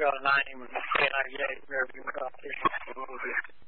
your name and say I gave wherever you got this.